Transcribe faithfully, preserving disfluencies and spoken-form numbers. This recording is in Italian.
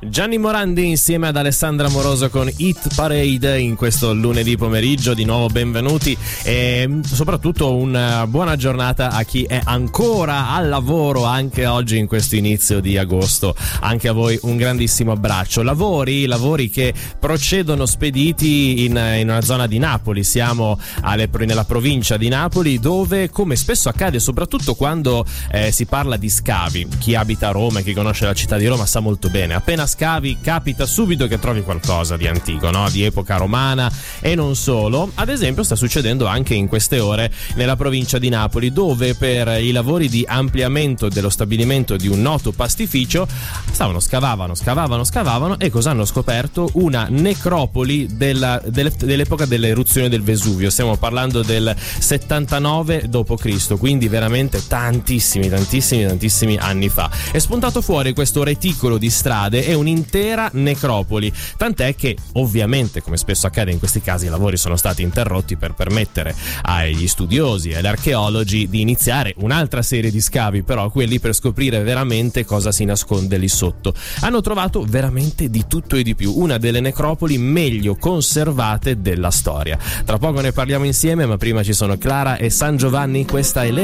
Gianni Morandi insieme ad Alessandra Moroso con Hit Parade in questo lunedì pomeriggio. Di nuovo benvenuti e soprattutto una buona giornata a chi è ancora al lavoro anche oggi in questo inizio di agosto. Anche a voi un grandissimo abbraccio. Lavori, lavori che procedono spediti in, in una zona di Napoli. Siamo alle, nella provincia di Napoli, dove, come spesso accade, soprattutto quando eh, si parla di scavi, chi abita a Roma e chi conosce la città di Roma sa molto bene, appena scavi capita subito che trovi qualcosa di antico, no? Di epoca romana e non solo. Ad esempio sta succedendo anche in queste ore nella provincia di Napoli, dove per i lavori di ampliamento dello stabilimento di un noto pastificio stavano scavavano, scavavano, scavavano e cosa hanno scoperto? Una necropoli della, delle, dell'epoca dell'eruzione del Vesuvio. Stiamo parlando del settantanove dopo Cristo, quindi veramente tantissimi, tantissimi, tantissimi anni fa. È spuntato fuori questo reticolo di strade e un'intera necropoli, tant'è che ovviamente, come spesso accade in questi casi, i lavori sono stati interrotti per permettere agli studiosi e agli archeologi di iniziare un'altra serie di scavi, però quelli per scoprire veramente cosa si nasconde lì sotto. Hanno trovato veramente di tutto e di più, una delle necropoli meglio conservate della storia. Tra poco ne parliamo insieme, ma prima ci sono Clara e San Giovanni, questa è